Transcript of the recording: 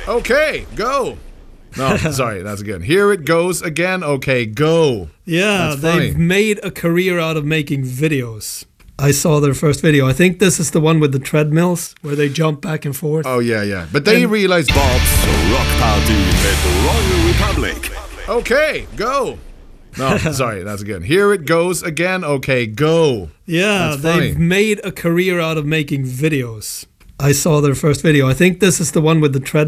Okay, go. No, sorry, that's again. Here it goes again. Okay, go. Yeah, That's funny. they've made a career out of making videos. I saw their first video. I think this is the one with the treadmills where they jump back and forth. Oh, yeah. But they realized, Bob's Rock Party med Royal Republic. okay, go. No, sorry, that's again. Here it goes again. Okay, go. Yeah, That's funny. they've made a career out of making videos. I saw their first video. I think this is the one with the treadmills.